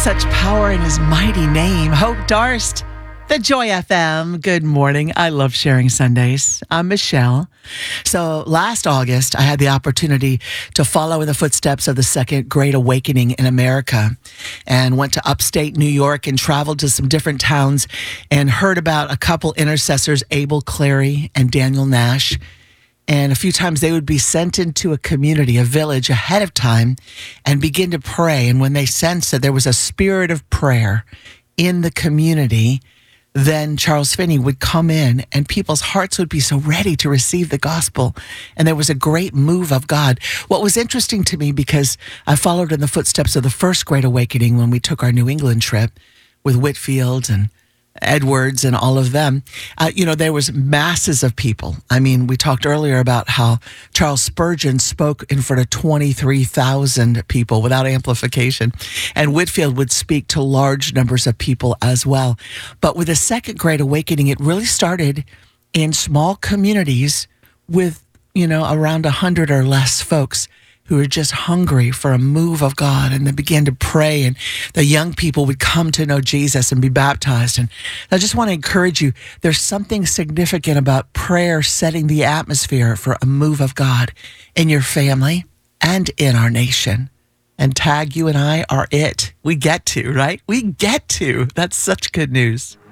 Such power in his mighty name. Hope Darst, the Joy FM. Good morning. I love sharing Sundays. I'm Michelle. So last August, I had the opportunity to follow in the footsteps of the Second Great Awakening in America and went to upstate New York and traveled to some different towns and heard about a couple intercessors, Abel Clary and Daniel Nash. And a few times they would be sent into a community, a village ahead of time and begin to pray. And when they sensed that there was a spirit of prayer in the community, then Charles Finney would come in and people's hearts would be so ready to receive the gospel. And there was a great move of God. What was interesting to me, because I followed in the footsteps of the First Great Awakening when we took our New England trip with Whitfield and Edwards and all of them, there was masses of people. I mean, we talked earlier about how Charles Spurgeon spoke in front of 23,000 people without amplification, and Whitfield would speak to large numbers of people as well. But with the Second Great Awakening, it really started in small communities with, around 100 or less folks who were just hungry for a move of God, and they began to pray, and the young people would come to know Jesus and be baptized. And I just want to encourage you, there's something significant about prayer setting the atmosphere for a move of God in your family and in our nation. And Tag, you and I are it. We get to, right? We get to. That's such good news.